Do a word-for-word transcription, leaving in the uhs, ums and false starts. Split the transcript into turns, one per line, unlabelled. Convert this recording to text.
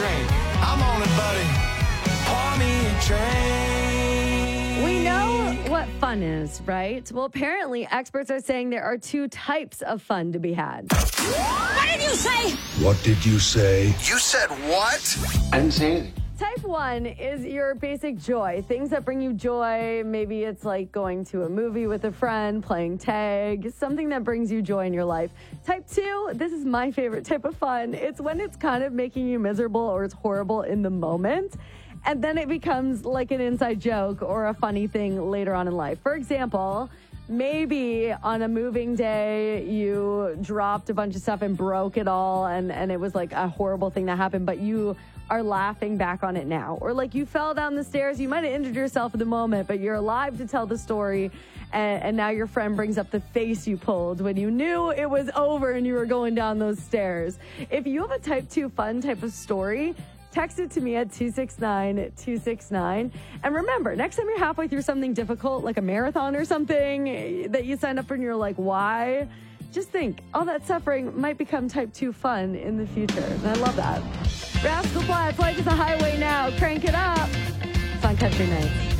drink. I'm on it, buddy. Pour me a drink.
We know what fun is, right? Well, apparently, experts are saying there are two types of fun to be had.
What did you say?
What did you say?
You said what?
I didn't say anything.
Type one is your basic joy, things that bring you joy. Maybe it's like going to a movie with a friend, playing tag, something that brings you joy in your life. Type two, this is my favorite type of fun. It's when it's kind of making you miserable or it's horrible in the moment. And then it becomes like an inside joke or a funny thing later on in life. For example, maybe on a moving day, you dropped a bunch of stuff and broke it all, and, and it was like a horrible thing that happened, but you are laughing back on it now. Or like you fell down the stairs, you might have injured yourself in the moment, but you're alive to tell the story, and, and now your friend brings up the face you pulled when you knew it was over and you were going down those stairs. If you have a type two fun type of story, text it to me at two six nine two six nine. And remember, next time you're halfway through something difficult, like a marathon or something that you signed up for and you're like, why? Just think, all that suffering might become type two fun in the future. And I love that. Rascal Flatts, Life is a Highway Now. Crank it up. It's on Country Nights.